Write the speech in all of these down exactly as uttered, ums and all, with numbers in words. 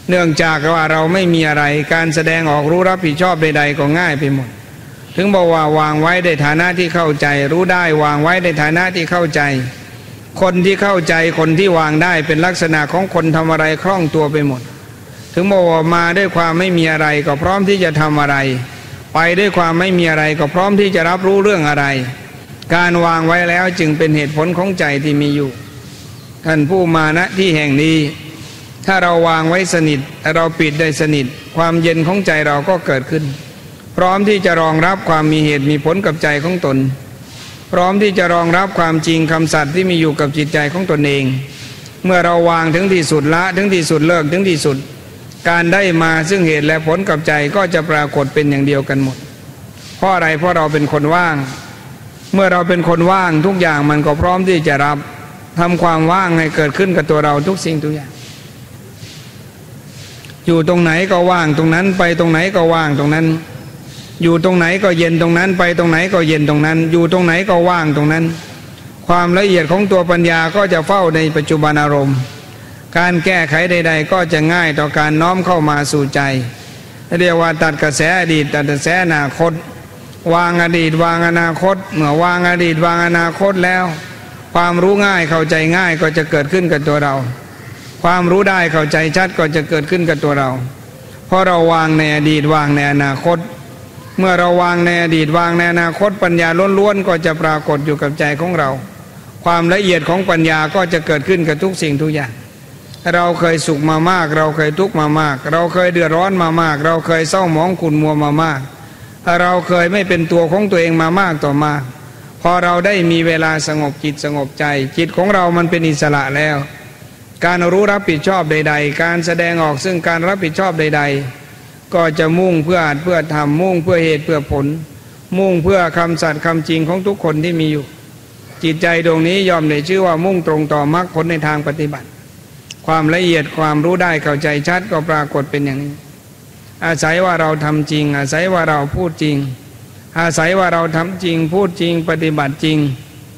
เนื่องจากว่าเราไม่มีอะไรการแสดงออกรู้รับผิดชอบใดๆก็ง่ายไปหมดถึงบอกว่าวางไว้ในฐานะที่เข้าใจรู้ได้วางไว้ในฐานะที่เข้าใจคนที่เข้าใจคนที่วางได้เป็นลักษณะของคนทำอะไรคล่องตัวไปหมดถึงบอกว่ามาด้วยความไม่มีอะไรก็พร้อมที่จะทำอะไรไปด้วยความไม่มีอะไรก็พร้อมที่จะรับรู้เรื่องอะไรการวางไว้แล้วจึงเป็นเหตุผลของใจที่มีอยู่ท่านผู้มาณที่แห่งนี้ถ้าเราวางไว้สนิทเราปิดได้สนิทความเย็นของใจเราก็เกิดขึ้นพร้อมที่จะรองรับความมีเหตุมีผลกับใจของตนพร้อมที่จะรองรับความจริงคำสัตย์ที่มีอยู่กับจิตใจของตนเองเมื่อเราวางถึงที่สุดละถึงที่สุดเลิกถึงที่สุดการได้มาซึ่งเหตุและผลกับใจก็จะปรากฏเป็นอย่างเดียวกันหมดเพราะอะไรเพราะเราเป็นคนว่างเมื่อเราเป็นคนว่างทุกอย่างมันก็พร้อมที่จะรับทำความว่างให้เกิดขึ้นกับตัวเราทุกสิ่งทุกอย่างอยู่ตรงไหนก็ว่างตรงนั้นไปตรงไหนก็ว่างตรงนั้นอยู่ตรงไหนก็เย็นตรงนั้นไปตรงไหนก็เย็นตรงนั้นอยู่ตรงไหนก็ว่างตรงนั้นความละเอียดของตัวปัญญาก็จะเฝ้าในปัจจุบันอารมณ์การแก้ไขใดๆก็จะง่ายต่อการน้อมเข้ามาสู่ใจเรียกว่าตัดกระแสอดีตตัดกระแสอนาคตวางอดีตวางอนาคตเมื่อวางอดีตวางอนาคตแล้วความรู้ง่ายเข้าใจง่ายก็จะเกิดขึ้นกับตัวเราความรู้ได้เข้าใจชัดก็จะเกิดขึ้นกับตัวเราเพราะเราวางในอดีตวางในอนาคตเมื่อเราวางในอดีตวางในอนาคตปัญญาล้วนๆก็จะปรากฏอยู่กับใจของเราความละเอียดของปัญญาก็จะเกิดขึ้นกับทุกสิ่งทุกอย่างเราเคยสุขมามากเราเคยทุกข์มามากเราเคยเดือดร้อนมามากเราเคยเศร้าหมองขุ่นมัวมามากเราเคยไม่เป็นตัวของตัวเองมามากต่อมาพอเราได้มีเวลาสงบจิตสงบใจจิตของเรามันเป็นอิสระแล้วการรู้รับผิดชอบใดๆการแสดงออกซึ่งการรับผิดชอบใดๆก็จะมุ่งเพื่ออาจเพื่อทำมุ่งเพื่อเหตุเพื่อผลมุ่งเพื่อคำสัตย์คำจริงของทุกคนที่มีอยู่จิตใจดวงนี้ยอมได้ชื่อว่ามุ่งตรงต่อมรรคผลในทางปฏิบัติความละเอียดความรู้ได้เข้าใจชัดก็ปรากฏเป็นอย่างนี้อาศัยว่าเราทำจริงอาศัยว่าเราพูดจริงอาศัยว่าเราทำจริงพูดจริงปฏิบัติจริง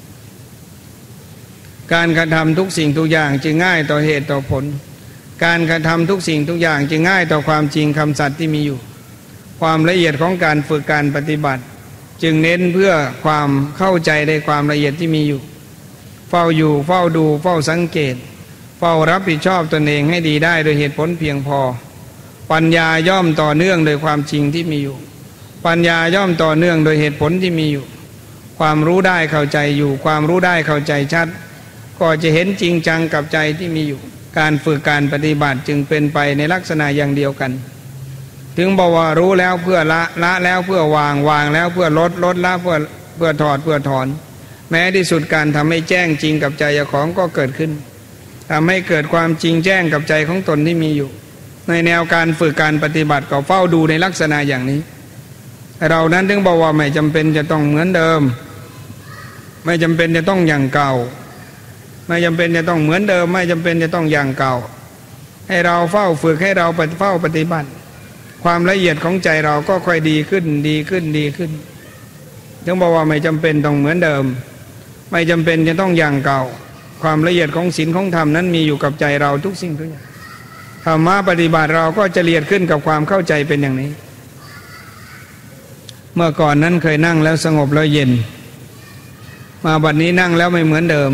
การกระทำทุกสิ่งทุกอย่างจึงง่ายต่อเหตุต่อผลการกระทำทุกสิ่งทุกอย่างจึงง่ายต่อความจริงคำสัตย์ที่มีอยู่ความละเอียดของการฝึกการปฏิบัติจึงเน้นเพื่อความเข้าใจในความละเอียดที่มีอยู่เฝ้าอยู่เฝ้าดูเฝ้าสังเกตเฝ้ารับผิดชอบตนเองให้ดีได้โดยเหตุผลเพียงพอปัญญาย่อมต่อเนื่องโดยความจริงที่มีอยู่ปัญญาย่อมต่อเนื่องโดยเหตุผลที่มีอยู่ความรู้ได้เข้าใจอยู่ความรู้ได้เข้าใจชัดก็จะเห็นจริงจังกับใจที่มีอยู่การฝึกการปฏิบัติจึงเป็นไปในลักษณะอย่างเดียวกันถึงบอกว่ารู้แล้วเพื่อละละแล้วเพื่อวางวางแล้วเพื่อลดลดละเพื่อเพื่อถอดเพื่อถอนแม้ที่สุดการทำให้แจ้งจริงกับใจเจ้าของก็เกิดขึ้นทำให้เกิดความจริงแจ้งกับใจของตนที่มีอยู่ในแนวการฝึกการปฏิบัติก็เฝ้าดูในลักษณะอย่างนี้เรานั้นถึงบอกว่าไม่จำเป็นจะต้องเหมือนเดิมไม่จำเป็นจะต้องอย่างเก่าไม่จำเป็นจะต้องเหมือนเดิมไม่จำเป็นจะต้องอย่างเก่าให้เราเฝ้าฝึกให้เราเฝ้าปฏิบัติความละเอียดของใจเราก็ค่อยดีขึ้นดีขึ้นดีขึ้นถึงบอกว่าไม่จำเป็นต้องเหมือนเดิมไม่จำเป็นจะต้องอย่างเก่าความละเอียดของศีลของธรรมนั้นมีอยู่กับใจเราทุกสิ่งทุกอย่างธรรมะปฏิบัติเราก็จะละเอียดขึ้นกับความเข้าใจเป็นอย่างนี้เมื่อก่อนนั้นเคยนั่งแล้วสงบแล้วเย็นมาบัดนี้นั่งแล้วไม่เหมือนเดิม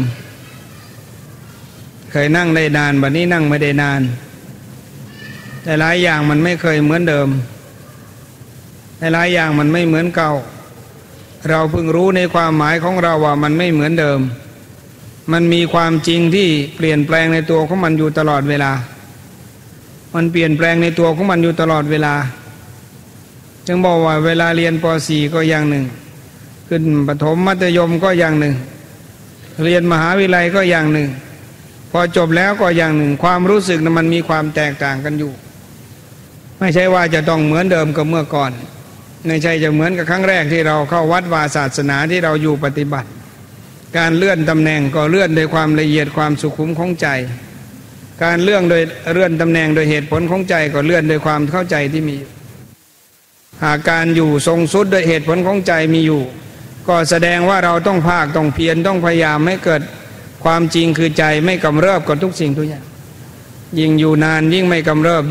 เคยนั่งได้นานบัดนี้นั่งไม่ได้นานแต่หลายอย่างมันไม่เคยเหมือนเดิมแต่หลายอย่างมันไม่เหมือนเก่าเราเพิ่งรู้ในความหมายของเราว่ามันไม่เหมือนเดิมมันมีความจริงที่เปลี่ยนแปลงในตัวของมันอยู่ตลอดเวลามันเปลี่ยนแปลงในตัวของมันอยู่ตลอดเวลาจึงบอกว่าเวลาเรียนป สี่ ก็อย่างหนึ่งขึ้นประถมมัธยมก็อย่างหนึ่งเรียนมหาวิทยาลัยก็อย่างหนึ่งพอจบแล้วก็อย่างหนึ่งความรู้สึกนั้นมันมีความแตกต่างกันอยู่ไม่ใช่ว่าจะต้องเหมือนเดิมกับเมื่อก่อนไม่ใช่จะเหมือนกับครั้งแรกที่เราเข้าวัดวาศาสนาที่เราอยู่ปฏิบัติการเลื่อนตำแหน่งก็เลื่อนโดยความละเอียดความสุขุมของใจการเลื่อนโดยเลื่อนตำแหน่งโดยเหตุผลของใจก็เลื่อนโดยความเข้าใจที่มีหากการอยู่ทรงสุดโดยเหตุผลของใจมีอยู่ก็แสดงว่าเราต้องภาคต้องเพียรต้องพยายามให้เกิดความจริงคือใจไม่กำเริบกับทุกสิ่งทุกอย่างยิ่งอยู่นานยิ่งไม่กำเริบ